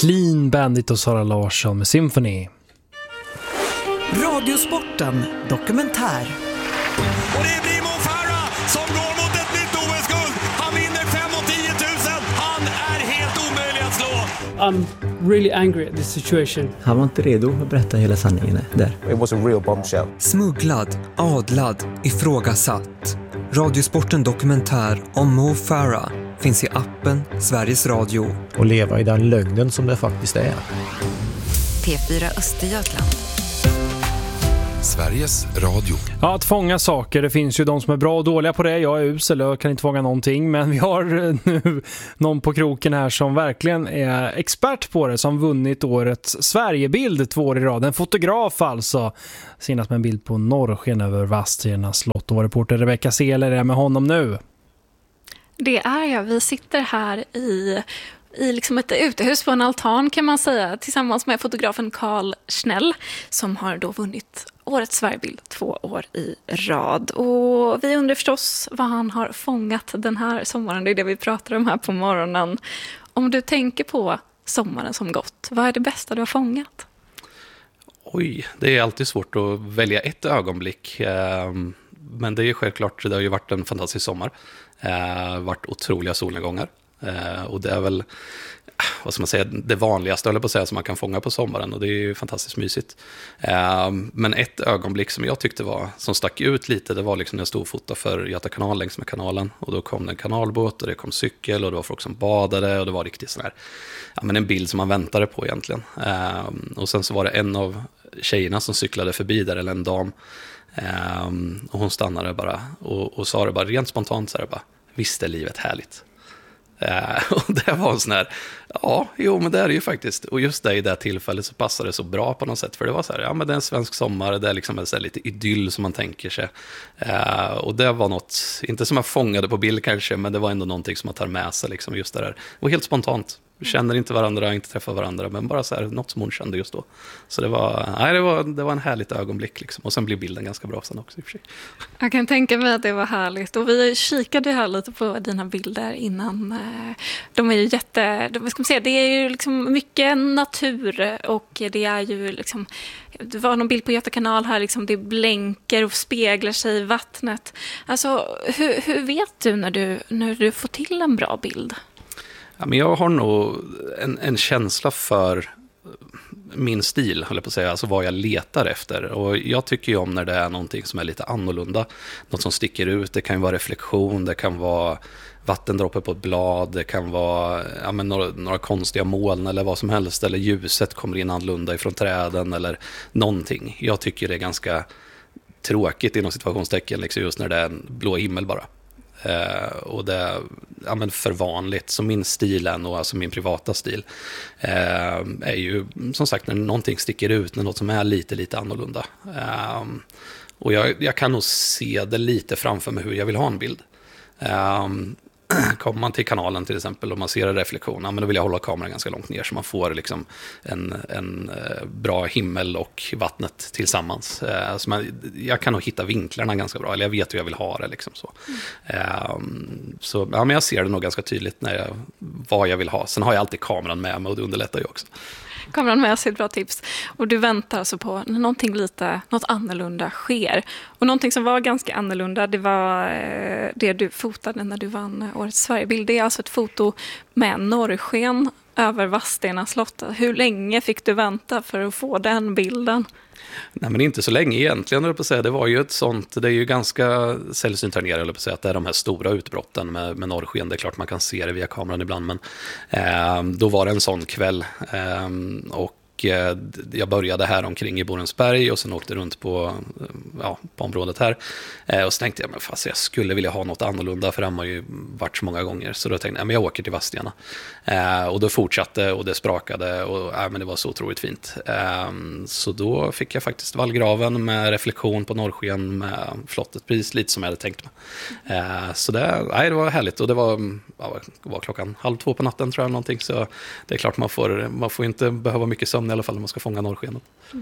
Clean Bandit och Sara Larsson med Symphony. Radiosporten dokumentär. Och det blir Mo Farah som går mot ett nytt OS-guld. Han vinner 5 och 10 000. Han är helt omöjlig att slå. I'm really angry at this situation. Han var inte redo att berätta hela sanningen där. It was a real bombshell. Smugglad, adlad, ifrågasatt. Radiosporten dokumentär om Mo Farah finns i appen Sveriges Radio. Och leva i den lögnen som det faktiskt är. P4 Östergötland. Sveriges Radio. Ja, att fånga saker. Det finns ju de som är bra och dåliga på det. Jag är usel och kan inte fånga någonting. Men vi har nu någon på kroken här som verkligen är expert på det. Som vunnit årets Sverigebild 2 år i rad. En fotograf alltså. Senast med en bild på norrsken över Vadstena slott. Och reporter Rebecca Seeler är med honom nu. Det är jag. Vi sitter här i liksom ett utehus på en altan kan man säga, tillsammans med fotografen Carl Schnell som har då vunnit årets Sverigebild 2 år i rad. Och vi undrar förstås vad han har fångat den här sommaren. Det är det vi pratar om här på morgonen. Om du tänker på sommaren som gått, vad är det bästa du har fångat? Oj, det är alltid svårt att välja ett ögonblick. Men det är ju självklart, det har ju varit en fantastisk sommar. Varit otroliga solnedgångar. Och det är väl, vad ska man säga, det vanligaste på att säga som man kan fånga på sommaren, och det är ju fantastiskt mysigt. Men ett ögonblick som jag tyckte var, som stack ut lite, det var liksom när jag stod och fotade för Göta kanal längs med kanalen, och då kom det en kanalbåt och det kom cykel och det var folk som badade och det var riktigt sån här, ja, men en bild som man väntade på egentligen. Och sen så var det en av tjejerna som cyklade förbi där, eller en dam, och hon stannade bara och sa det bara rent spontant så här, bara, visst är livet härligt. Och det var en sån här, ja, jo men det är det ju faktiskt. Och just det, i det tillfället så passade det så bra på något sätt. För det var så här, ja men det är en svensk sommar, det är liksom en så här lite idyll som man tänker sig. Och det var något, inte som jag fångade på bild kanske, men det var ändå någonting som man tar med sig liksom, just det där. Och helt spontant. Vi känner inte varandra, inte träffar varandra, men bara så här, något som hon kände just då. Så det var en härligt ögonblick liksom. Och sen blir bilden ganska bra sen också i och för sig. Jag kan tänka mig att det var härligt. Och vi kikade här lite på dina bilder innan. De är ju vad ska man säga, det är ju liksom mycket natur, och det är ju liksom, det var någon bild på Göta kanal här, liksom det blänker och speglar sig i vattnet. Alltså, hur vet du när du får till en bra bild? Ja, men jag har nog en känsla för min stil, höll jag på att säga, alltså vad jag letar efter. Och jag tycker ju om när det är någonting som är lite annorlunda, något som sticker ut. Det kan ju vara reflektion, det kan vara vattendroppar på ett blad, det kan vara, ja, men några konstiga moln eller vad som helst, eller ljuset kommer in annorlunda ifrån träden eller någonting. Jag tycker det är ganska tråkigt inom situationstecken, liksom, just när det är en blå himmel bara. Och det är, ja, men för vanligt. Så min stil är nog, alltså min privata stil, är ju som sagt när någonting sticker ut, när något som är lite annorlunda. Och jag kan nog se det lite framför mig hur jag vill ha en bild. Kommer man till kanalen till exempel och man ser en reflektion, ja, men då vill jag hålla kameran ganska långt ner så man får liksom en bra himmel och vattnet tillsammans. Så jag kan nog hitta vinklarna ganska bra, eller jag vet hur jag vill ha det liksom så. Så ja, men jag ser det nog ganska tydligt vad jag vill ha. Sen har jag alltid kameran med mig och det underlättar ju också. Kameran med sig, ett bra tips. Och du väntar alltså på när något annorlunda sker. Och någonting som var ganska annorlunda, det var det du fotade när du vann årets Sverigebild. Det är alltså ett foto med norrsken över Vadstena slott. Hur länge fick du vänta för att få den bilden? Nej, men inte så länge egentligen, på att säga. Det var ju ett sånt, det är ju ganska sällsynt här nere, på att säga, att det är de här stora utbrotten med norrsken. Det är klart man kan se det via kameran ibland, men då var det en sån kväll, och jag började här omkring i Borensberg och sen åkte runt på området här, och så tänkte jag, men fast jag skulle vilja ha något annorlunda, för det har ju varit så många gånger, så då tänkte jag, men jag åker till Vadstena, och då fortsatte och det sprakade och men det var så otroligt fint, så då fick jag faktiskt vallgraven med reflektion på norrsken med flottet, precis lite som jag hade tänkt mig. Så det var härligt, och det var klockan 1:30 på natten tror jag någonting, så det är klart man får inte behöva mycket sömn i alla fall när man ska fånga norrskenet.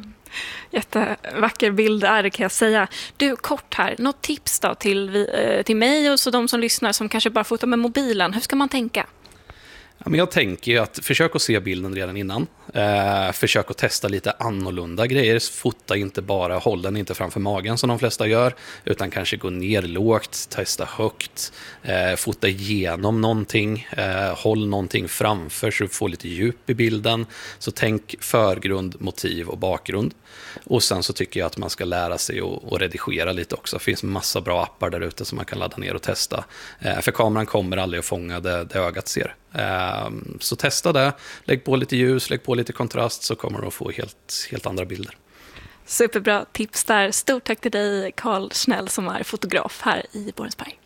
Jättevacker bild är det, kan jag säga. Du, kort här, något tips då till mig och så de som lyssnar som kanske bara fotar med mobilen. Hur ska man tänka? Men jag tänker ju att försök att se bilden redan innan. Försök att testa lite annorlunda grejer. Fota inte bara, håll den inte framför magen som de flesta gör, utan kanske gå ner lågt, testa högt, fota igenom någonting, håll någonting framför så du får lite djup i bilden. Så tänk förgrund, motiv och bakgrund. Och sen så tycker jag att man ska lära sig att redigera lite också. Det finns massa bra appar där ute som man kan ladda ner och testa. För kameran kommer aldrig att fånga det ögat ser. Så testa det, lägg på lite ljus, lägg på lite kontrast, så kommer du att få helt andra bilder. Superbra tips där. Stort tack till dig, Carl Schnell, som är fotograf här i Borensberg.